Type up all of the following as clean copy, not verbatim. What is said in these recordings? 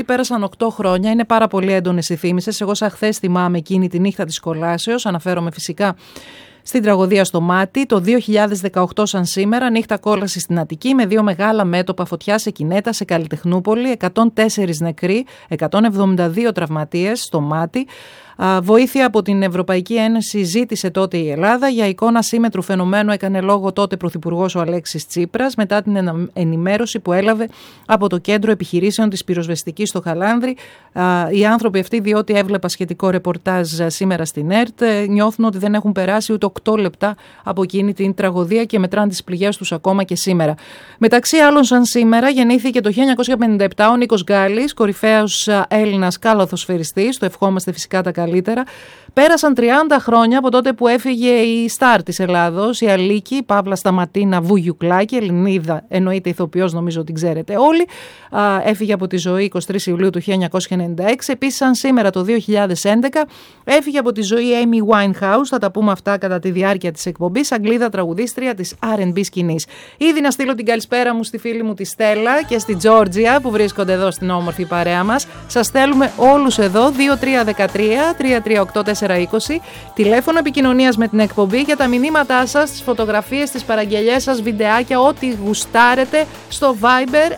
πέρασαν 8 χρόνια, είναι πάρα πολύ έντονες οι θύμησες. Εγώ σαν χθες θυμάμαι εκείνη τη νύχτα της κολάσεως, αναφέρομαι φυσικά στην τραγωδία στο Μάτι. Το 2018 σαν σήμερα, νύχτα κόλαση στην Αττική με 2 μεγάλα μέτωπα φωτιά σε Κινέτα, σε Καλλιτεχνούπολη, 104 νεκροί, 172 τραυματίες στο Μάτι. Βοήθεια από την Ευρωπαϊκή Ένωση ζήτησε τότε η Ελλάδα. Για εικόνα σύμμετρου φαινομένου έκανε λόγο τότε Πρωθυπουργός ο Αλέξης Τσίπρας μετά την ενημέρωση που έλαβε από το Κέντρο Επιχειρήσεων της Πυροσβεστικής στο Χαλάνδρη. Οι άνθρωποι αυτοί, διότι έβλεπα σχετικό ρεπορτάζ σήμερα στην ΕΡΤ, νιώθουν ότι δεν έχουν περάσει ούτε 8 λεπτά από εκείνη την τραγωδία και μετράνε τις πληγές τους ακόμα και σήμερα. Μεταξύ άλλων, σαν σήμερα, γεννήθηκε το 1957 ο Νίκος Γκάλης, κορυφαίος Έλληνας καλαθοσφαιριστής. Το ευχόμαστε φυσικά τα καλύτερα. Πέρασαν 30 χρόνια από τότε που έφυγε η στάρ της Ελλάδος, η Αλίκη, η Παύλα Σταματίνα Βουγιουκλάκη, Ελληνίδα, εννοείται ηθοποιός, νομίζω ότι ξέρετε όλοι. Έφυγε από τη ζωή 23 Ιουλίου του 1996. Επίσης, σαν σήμερα το 2011, έφυγε από τη ζωή η Amy Winehouse. Θα τα πούμε αυτά κατά τη διάρκεια της εκπομπής. Αγγλίδα τραγουδίστρια της R&B σκηνής. Ήδη να στείλω την καλησπέρα μου στη φίλη μου τη Στέλλα και στη Τζόρτζια που βρίσκονται εδώ στην όμορφη παρέα μας. Σας θέλουμε όλους εδώ, 2313-338-420, τηλέφωνο επικοινωνίας με την εκπομπή για τα μηνύματά σας, τις φωτογραφίες, τις παραγγελιές σας, βιντεάκια, ό,τι γουστάρετε στο Viber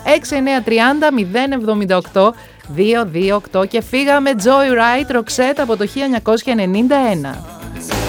6930-078-228 και φύγαμε Joyride Roxette από το 1991.